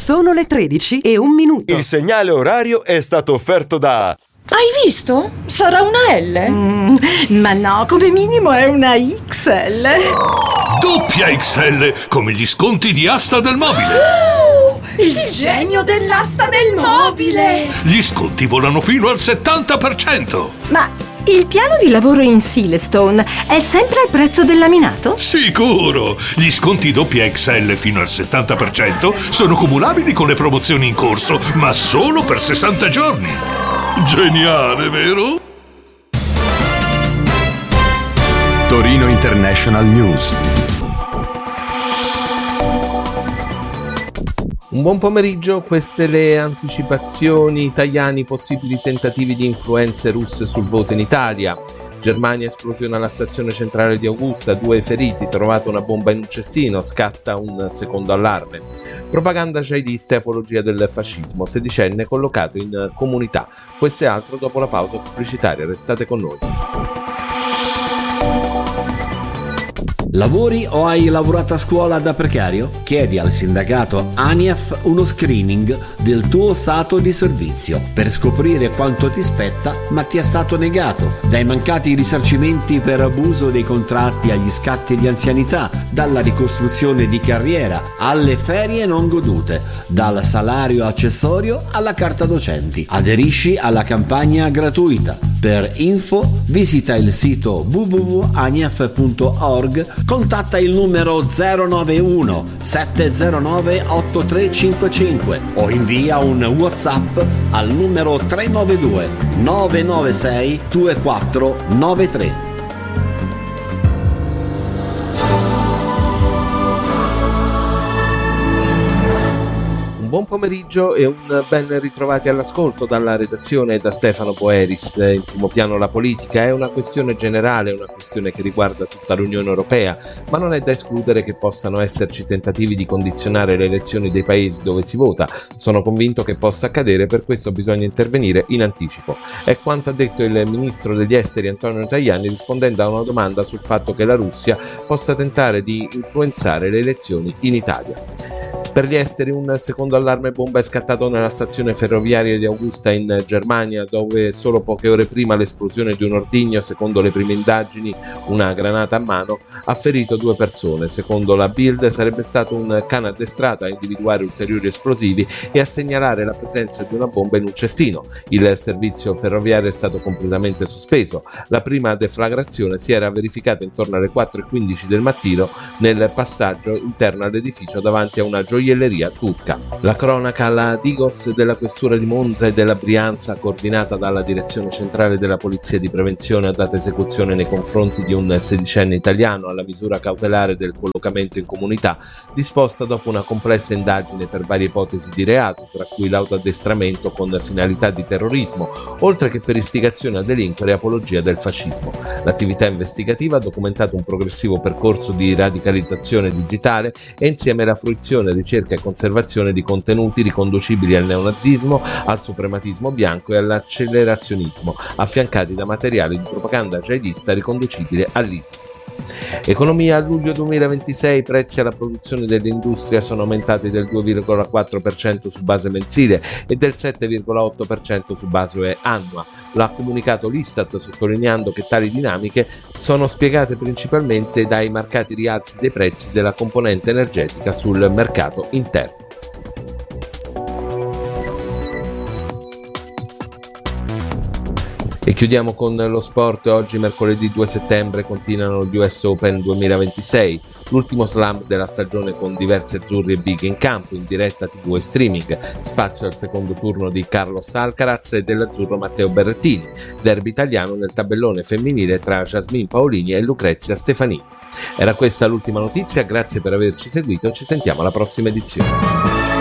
Sono le 13:01. Il segnale orario è stato offerto da... Hai visto? Sarà una L? Ma no, come minimo è una XL. Doppia XL, come gli sconti di Asta del Mobile. Il genio dell'asta del mobile! Gli sconti volano fino al 70%. Ma il piano di lavoro in Silestone è sempre al prezzo del laminato? Sicuro! Gli sconti doppia XL fino al 70% sono cumulabili con le promozioni in corso, ma solo per 60 giorni. Geniale, vero? Torino International News. Un buon pomeriggio, queste le anticipazioni italiani, possibili tentativi di influenze russe sul voto in Italia. Germania, esplosione alla stazione centrale di Augusta, 2 feriti, trovata una bomba in un cestino, scatta un secondo allarme. Propaganda jihadista e apologia del fascismo, sedicenne collocato in comunità. Questo e altro dopo la pausa pubblicitaria, restate con noi. Lavori o hai lavorato a scuola da precario? Chiedi al sindacato ANIAF uno screening del tuo stato di servizio per scoprire quanto ti spetta ma ti è stato negato, dai mancati risarcimenti per abuso dei contratti agli scatti di anzianità, dalla ricostruzione di carriera alle ferie non godute, dal salario accessorio alla carta docenti. Aderisci alla campagna gratuita. Per info visita il sito www.aniaf.org, contatta il numero 091 709 8355 o invia un WhatsApp al numero 392 996 2493. Buon pomeriggio e un ben ritrovati all'ascolto dalla redazione e da Stefano Boeris. In primo piano la politica è una questione generale, una questione che riguarda tutta l'Unione Europea, ma non è da escludere che possano esserci tentativi di condizionare le elezioni dei paesi dove si vota. Sono convinto che possa accadere, per questo bisogna intervenire in anticipo. È quanto ha detto il ministro degli esteri Antonio Tajani rispondendo a una domanda sul fatto che la Russia possa tentare di influenzare le elezioni in Italia. Per gli esteri un secondo allarme bomba è scattato nella stazione ferroviaria di Augusta in Germania, dove solo poche ore prima l'esplosione di un ordigno, secondo le prime indagini una granata a mano, ha ferito 2 persone. Secondo la Bild sarebbe stato un cane addestrato a individuare ulteriori esplosivi e a segnalare la presenza di una bomba in un cestino. Il servizio ferroviario è stato completamente sospeso. La prima deflagrazione si era verificata intorno alle 4:15 del mattino nel passaggio interno all'edificio davanti a una gioielleria turca. La cronaca alla Digos della questura di Monza e della Brianza, coordinata dalla direzione centrale della polizia di prevenzione, ha dato esecuzione nei confronti di un sedicenne italiano alla misura cautelare del collocamento in comunità, disposta dopo una complessa indagine per varie ipotesi di reato, tra cui l'autoaddestramento con finalità di terrorismo, oltre che per istigazione a delinquere e apologia del fascismo. L'attività investigativa ha documentato un progressivo percorso di radicalizzazione digitale e insieme la fruizione, ricerca e conservazione di contenuti riconducibili al neonazismo, al suprematismo bianco e all'accelerazionismo, affiancati da materiali di propaganda jihadista riconducibile all'ISIS. Economia. A luglio 2026 i prezzi alla produzione dell'industria sono aumentati del 2,4% su base mensile e del 7,8% su base annua. L'ha comunicato l'Istat, sottolineando che tali dinamiche sono spiegate principalmente dai marcati rialzi dei prezzi della componente energetica sul mercato interno. E chiudiamo con lo sport. Oggi, mercoledì 2 settembre, continuano gli US Open 2026, l'ultimo slam della stagione con diversi azzurri e big in campo, in diretta TV e streaming. Spazio al secondo turno di Carlos Alcaraz e dell'azzurro Matteo Berrettini. Derby italiano nel tabellone femminile tra Jasmine Paolini e Lucrezia Stefanini. Era questa l'ultima notizia, grazie per averci seguito e ci sentiamo alla prossima edizione.